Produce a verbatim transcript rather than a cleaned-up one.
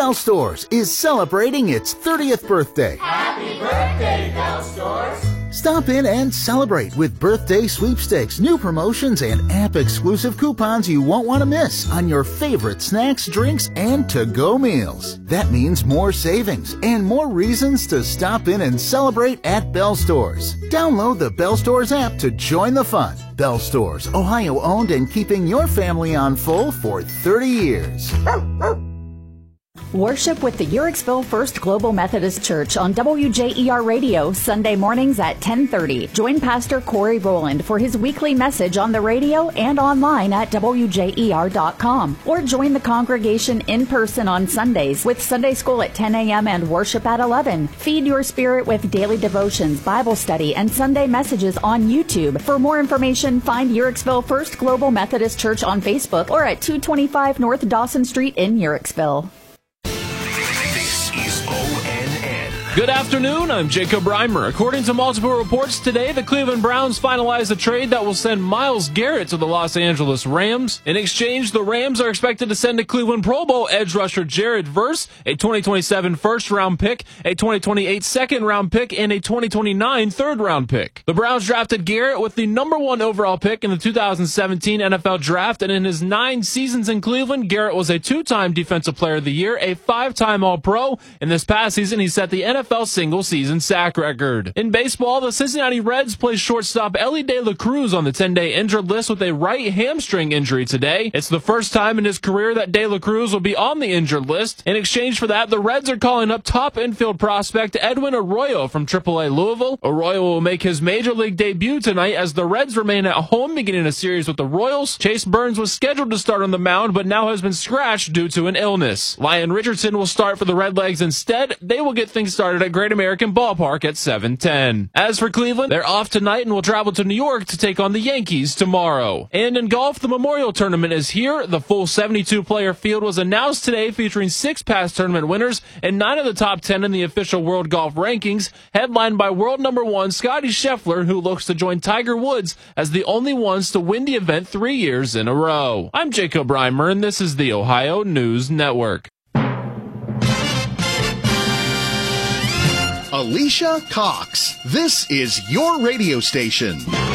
Bell Stores is celebrating its thirtieth birthday. Happy birthday, Bell Stores! Stop in and celebrate with birthday sweepstakes, new promotions, and app-exclusive coupons you won't want to miss on your favorite snacks, drinks, and to-go meals. That means more savings and more reasons to stop in and celebrate at Bell Stores. Download the Bell Stores app to join the fun. Bell Stores, Ohio-owned and keeping your family on full for thirty years. Worship with the Uhrichsville First Global Methodist Church on W J E R Radio Sunday mornings at ten thirty. Join Pastor Corey Rowland for his weekly message on the radio and online at W J E R dot com. Or join the congregation in person on Sundays with Sunday school at ten a.m. and worship at eleven. Feed your spirit with daily devotions, Bible study, and Sunday messages on YouTube. For more information, find Uhrichsville First Global Methodist Church on Facebook or at two twenty-five North Dawson Street in Uhrichsville. Good afternoon, I'm Jacob Reimer. According to multiple reports today, the Cleveland Browns finalized a trade that will send Myles Garrett to the Los Angeles Rams. In exchange, the Rams are expected to send a Cleveland Pro Bowl edge rusher Jared Verse, a twenty twenty-seven first-round pick, a twenty twenty-eight second-round pick, and a twenty twenty-nine third-round pick. The Browns drafted Garrett with the number one overall pick in the two thousand seventeen N F L Draft, and in his nine seasons in Cleveland, Garrett was a two-time Defensive Player of the Year, a five-time All-Pro. In this past season, he set the N F L N F L single-season sack record. In baseball, the Cincinnati Reds placed shortstop Elly De La Cruz on the ten-day injured list with a right hamstring injury today. It's the first time in his career that De La Cruz will be on the injured list. In exchange for that, the Reds are calling up top infield prospect Edwin Arroyo from triple A Louisville. Arroyo will make his major league debut tonight as the Reds remain at home beginning a series with the Royals. Chase Burns was scheduled to start on the mound, but now has been scratched due to an illness. Lyon Richardson will start for the Redlegs instead. They will get things started at Great American Ballpark at seven ten. As for Cleveland, they're off tonight and will travel to New York to take on the Yankees tomorrow. And in golf, the Memorial Tournament is here. The full seventy-two player field was announced today, featuring six past tournament winners and nine of the top ten in the official World Golf Rankings, headlined by world number one Scottie Scheffler, who looks to join Tiger Woods as the only ones to win the event three years in a row. I'm Jacob Reimer, and this is the Ohio News Network. Alicia Cox. This is your radio station.